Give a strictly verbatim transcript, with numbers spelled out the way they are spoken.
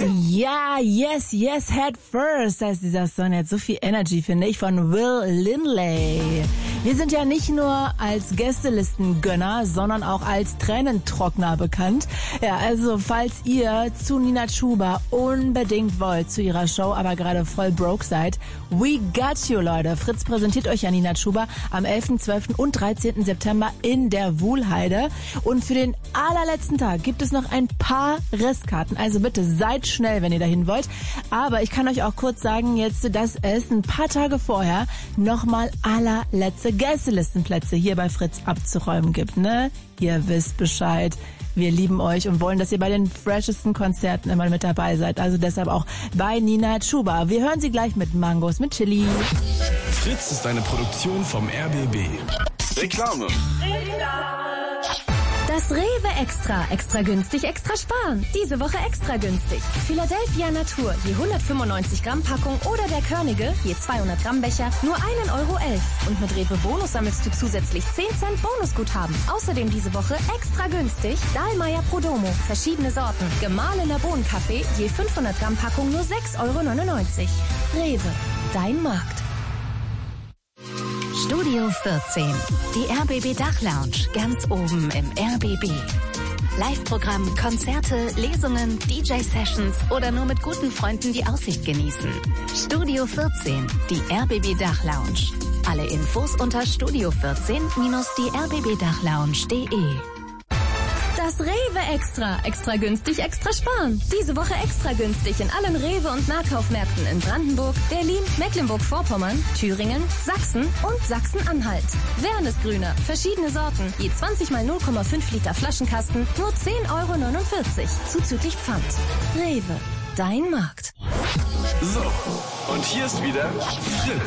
Ja, yes, yes, head first, heißt dieser Song. Er hat so viel Energy, finde ich, von Will Lindley. Wir sind ja nicht nur als Gästelistengönner, sondern auch als Tränentrockner bekannt. Ja, also falls ihr zu Nina Chuba unbedingt wollt, zu ihrer Show, aber gerade voll broke seid, we got you, Leute. Fritz präsentiert euch ja Nina Chuba am elften, zwölften und dreizehnten September in der Wuhlheide. Und für den allerletzten Tag gibt es noch ein paar Restkarten. Also bitte seid schnell, wenn ihr dahin wollt. Aber ich kann euch auch kurz sagen jetzt, dass es ein paar Tage vorher nochmal allerletzte Gästelistenplätze hier bei Fritz abzuräumen gibt, ne? Ihr wisst Bescheid. Wir lieben euch und wollen, dass ihr bei den freshesten Konzerten immer mit dabei seid. Also deshalb auch bei Nina Chuba. Wir hören sie gleich mit Mangos mit Chili. Fritz ist eine Produktion vom R B B. Reklame. Das Rewe Extra. Extra günstig, extra sparen. Diese Woche extra günstig. Philadelphia Natur, je hundertfünfundneunzig Gramm Packung oder der Körnige, je zweihundert Gramm Becher, nur einen Euro elf. Und mit Rewe Bonus sammelst du zusätzlich zehn Cent Bonusguthaben. Außerdem diese Woche extra günstig Dahlmeier Prodomo, verschiedene Sorten. Gemahlener Bohnenkaffee, je fünfhundert Gramm Packung nur sechs Euro neunundneunzig. Rewe, dein Markt. Studio vierzehn, die R B B Dachlounge, ganz oben im R B B. Live-Programm, Konzerte, Lesungen, D J-Sessions oder nur mit guten Freunden die Aussicht genießen. Studio vierzehn, die R B B Dachlounge. Alle Infos unter studio vierzehn die r b b dachlounge punkt de. Das Rewe Extra. Extra günstig, extra sparen. Diese Woche extra günstig in allen Rewe- und Nahkaufmärkten in Brandenburg, Berlin, Mecklenburg-Vorpommern, Thüringen, Sachsen und Sachsen-Anhalt. Wernesgrüner, verschiedene Sorten, je zwanzig mal null Komma fünf Liter Flaschenkasten, nur zehn Euro neunundvierzig, zuzüglich Pfand. Rewe, dein Markt. So, und hier ist wieder Fritz.